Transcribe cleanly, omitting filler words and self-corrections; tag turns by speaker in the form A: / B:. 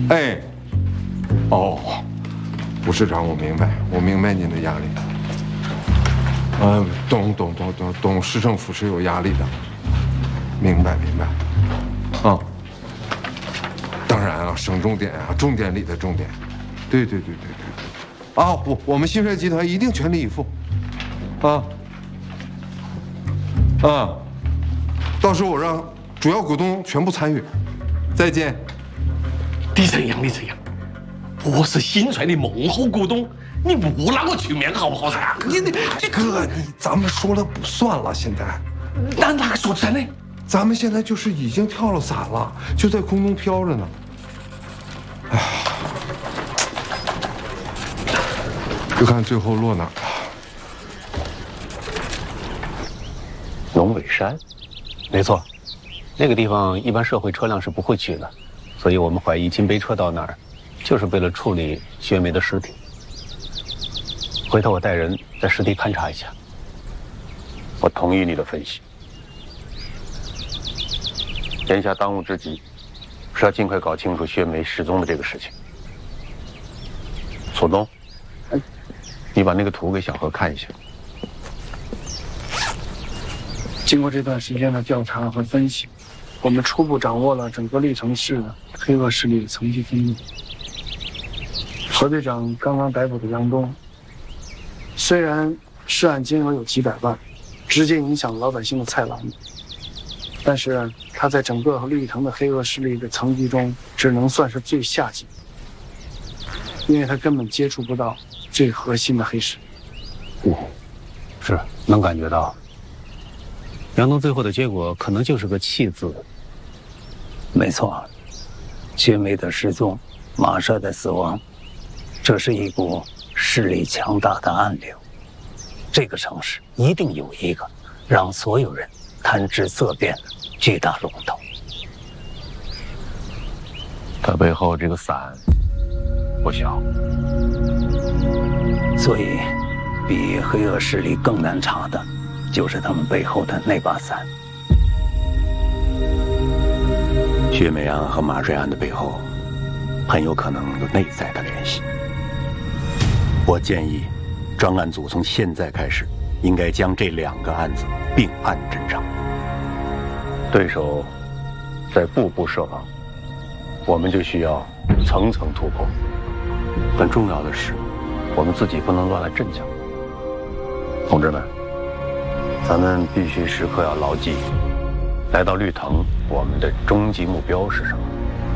A: 哎，哦，吴市长，我明白您的压力。懂，市政府是有压力的，明白。啊，当然啊，省重点啊，重点里的重点。对。啊，我们新帅集团一定全力以赴。到时候我让主要股东全部参与。再见。
B: 李晨阳，我是新帅的幕后股东，你不让我去面好不好噻？
A: 哥，咱们说了不算了，现在。
B: 哪个说真的？
A: 咱们现在就是已经跳了伞了，就在空中飘着呢。哎，就看最后落哪儿了。
C: 龙尾山，没错，那个地方一般社会车辆是不会去的，所以我们怀疑金杯车到那儿，就是为了处理薛梅的尸体。回头我带人在实地勘察一下。我同意你的分析。眼下当务之急是要尽快搞清楚薛梅失踪的这个事情。索东，你把那个图给小何看一下。
D: 经过这段时间的调查和分析，我们初步掌握了整个历城市的黑恶势力的层级分布。何队长刚刚逮捕的杨东，虽然涉案金额有几百万，直接影响老百姓的菜篮子，但是他在整个绿城的黑恶势力的层级中，只能算是最下级，因为他根本接触不到最核心的黑市。
C: 是能感觉到。杨东最后的结果可能就是个弃字。
E: 没错，薛梅的失踪，马帅的死亡，这是一股势力强大的暗流。这个城市一定有一个让所有人谈之色变的巨大龙头。
C: 他背后这个伞不小，
E: 所以比黑恶势力更难查的，就是他们背后的那把伞。
C: 薛梅案和马瑞案的背后，很有可能有内在的联系。我建议，专案组从现在开始，应该将这2个案子并案侦查。对手在步步设防，我们就需要层层突破。很重要的是，我们自己不能乱来阵脚。同志们，咱们必须时刻要牢记，来到绿藤，我们的终极目标是什么？